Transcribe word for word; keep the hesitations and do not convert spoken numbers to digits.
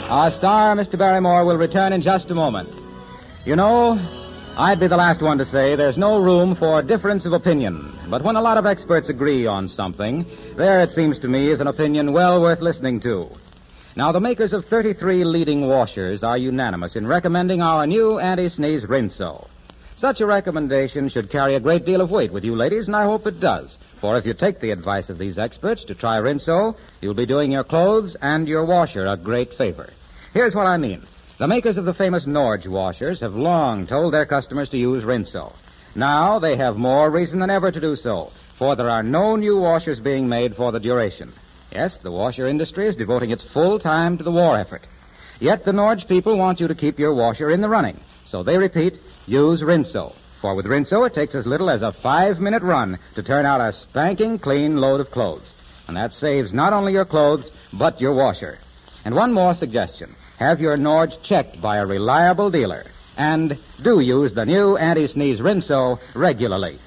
Our star, Mister Barrymore, will return in just a moment. You know, I'd be the last one to say there's no room for difference of opinion. But when a lot of experts agree on something, there, it seems to me, is an opinion well worth listening to. Now, the makers of thirty-three leading washers are unanimous in recommending our new anti-sneeze Rinso. Such a recommendation should carry a great deal of weight with you ladies, and I hope it does. For if you take the advice of these experts to try Rinso, you'll be doing your clothes and your washer a great favor. Here's what I mean. The makers of the famous Norge washers have long told their customers to use Rinso. Now they have more reason than ever to do so, for there are no new washers being made for the duration. Yes, the washer industry is devoting its full time to the war effort. Yet the Norge people want you to keep your washer in the running. So they repeat, use Rinso. For with Rinso, it takes as little as a five-minute run to turn out a spanking clean load of clothes. And that saves not only your clothes, but your washer. And one more suggestion. Have your Norge checked by a reliable dealer. And do use the new anti-sneeze Rinso regularly.